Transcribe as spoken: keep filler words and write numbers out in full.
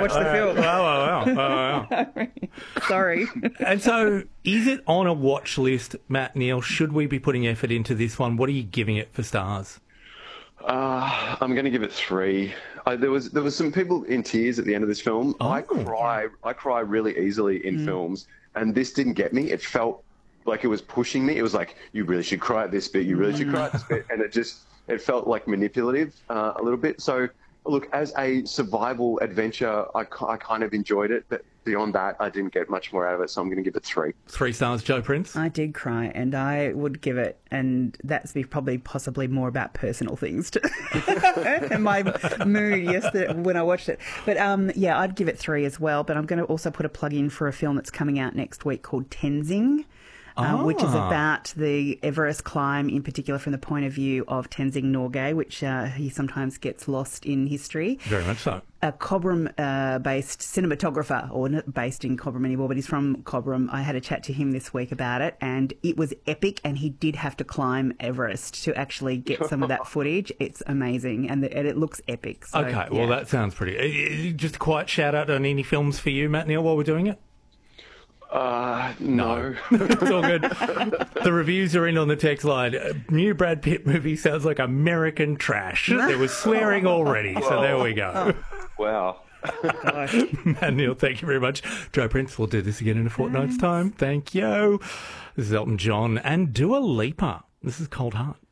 watch the film. Wow, wow, wow, wow, wow. Sorry. And so, is it on a watch list, Matt Neal? Should we be putting effort into this one? What are you giving it for stars? Uh, I'm going to give it three. I, there was there was some people in tears at the end of this film. Oh. I cry I cry really easily in mm. films, and this didn't get me. It felt like it was pushing me. It was like, you really should cry at this bit. You really mm. should cry at this bit, and it just it felt like manipulative uh, a little bit. So, look, as a survival adventure, I, I kind of enjoyed it, but beyond that, I didn't get much more out of it, so I'm going to give it three. Three stars, Jo Prince? I did cry, and I would give it, and that's probably possibly more about personal things too, and my mood yesterday when I watched it. But um, yeah, I'd give it three as well, but I'm going to also put a plug in for a film that's coming out next week called Tenzing. Uh, oh. Which is about the Everest climb, in particular from the point of view of Tenzing Norgay, which uh, he sometimes gets lost in history. Very much so. A Cobram-based uh, cinematographer, or not based in Cobram anymore, but he's from Cobram. I had a chat to him this week about it, and it was epic, and he did have to climb Everest to actually get some of that footage. It's amazing, and, the, and it looks epic. So, okay, yeah. Well, that sounds pretty... Just a quiet shout-out on any films for you, Matt Neal, while we're doing it? Uh, no. It's all good. The reviews are in on the text line. New Brad Pitt movie sounds like American trash. There was swearing already, so there we go. Wow. Matt Neal, thank you very much. Jo Prince, we'll do this again in a fortnight's time. Thank you. This is Elton John and Dua Lipa. This is Cold Heart.